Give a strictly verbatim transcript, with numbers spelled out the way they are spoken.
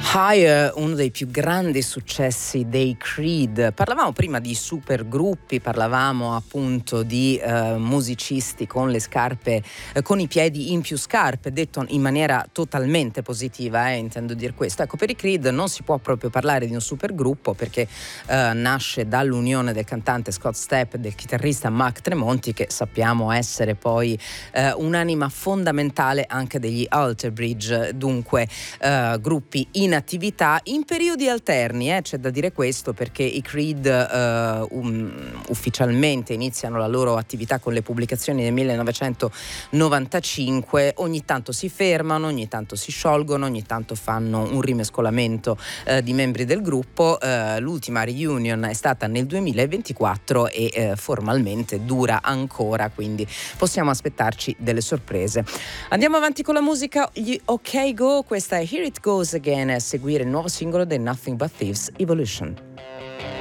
Higher, uno dei più grandi successi dei Creed. Parlavamo prima di supergruppi, parlavamo appunto di eh, musicisti con le scarpe, eh, con i piedi in più scarpe, detto in maniera totalmente positiva, eh, intendo dire questo. Ecco, per i Creed non si può proprio parlare di un supergruppo perché eh, nasce dall'unione del cantante Scott Stapp e del chitarrista Mark Tremonti, che sappiamo essere poi eh, un'anima fondamentale anche degli Alter Bridge, dunque eh, gruppi in attività in periodi alterni, eh, c'è da dire questo, perché i Creed eh, um, ufficialmente iniziano la loro attività con le pubblicazioni nel millenovecentonovantacinque, ogni tanto si fermano, ogni tanto si sciolgono, ogni tanto fanno un rimescolamento eh, di membri del gruppo. Eh, l'ultima reunion è stata nel duemilaventiquattro e eh, formalmente dura ancora, quindi possiamo aspettarci delle sorprese. Andiamo avanti con la musica. Gli OK Go, questa è Here It Goes Again, a seguire il nuovo singolo dei Nothing But Thieves, Evolution.